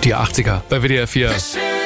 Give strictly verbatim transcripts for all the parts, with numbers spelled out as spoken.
Die achtziger bei W D R vier.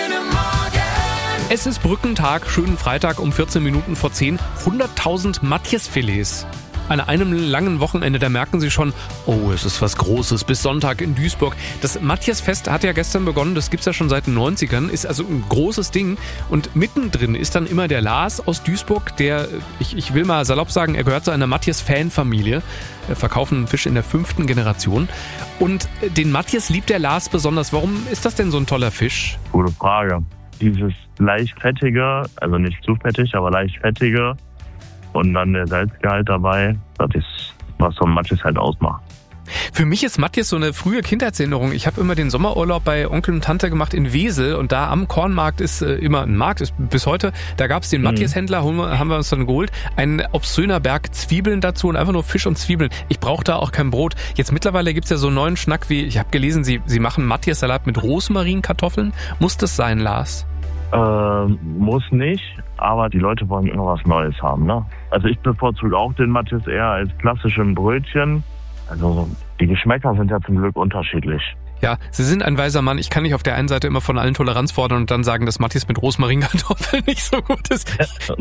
Es ist Brückentag, schönen Freitag um vierzehn Minuten vor zehn. hunderttausend Matjesfilets. An einem langen Wochenende, da merken Sie schon, oh, es ist was Großes, bis Sonntag in Duisburg. Das Matjesfest hat ja gestern begonnen, das gibt's ja schon seit den neunzigern, ist also ein großes Ding. Und mittendrin ist dann immer der Lars aus Duisburg, der, ich, ich will mal salopp sagen, er gehört zu einer Matjes-Fanfamilie, verkaufen Fisch in der fünften Generation. Und den Matjes liebt der Lars besonders. Warum ist das denn so ein toller Fisch? Gute Frage. Dieses leicht fettige, also nicht zu fettig, aber leicht fettige, und dann der Salzgehalt dabei, das ist, was so ein Matjes halt ausmacht. Für mich ist Matjes so eine frühe Kindheitserinnerung. Ich habe immer den Sommerurlaub bei Onkel und Tante gemacht in Wesel und da am Kornmarkt ist äh, immer ein Markt, ist bis heute, da gab es den Matjes-Händler, haben wir uns dann geholt, ein obszöner Berg Zwiebeln dazu und einfach nur Fisch und Zwiebeln. Ich brauche da auch kein Brot. Jetzt mittlerweile gibt's ja so einen neuen Schnack wie, ich habe gelesen, sie, sie machen Matjes-Salat mit Rosmarinkartoffeln. Muss das sein, Lars? Äh, muss nicht, aber die Leute wollen immer was Neues haben, ne? Also ich bevorzuge auch den Matjes eher als klassischen Brötchen. Also die Geschmäcker sind ja zum Glück unterschiedlich. Ja, Sie sind ein weiser Mann. Ich kann nicht auf der einen Seite immer von allen Toleranz fordern und dann sagen, dass Matjes mit Rosmarinkartoffeln nicht so gut ist.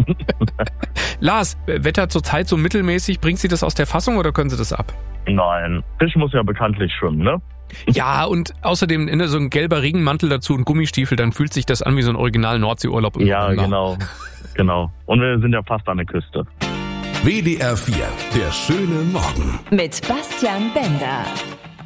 Lars, Wetter zurzeit so mittelmäßig. Bringt Sie das aus der Fassung oder können Sie das ab? Nein, Fisch muss ja bekanntlich schwimmen, ne? Ja, und außerdem in so ein gelber Regenmantel dazu und Gummistiefel, dann fühlt sich das an wie so ein original Nordseeurlaub. Ja, genau, genau. Und wir sind ja fast an der Küste. W D R vier, der schöne Morgen. Mit Bastian Bender.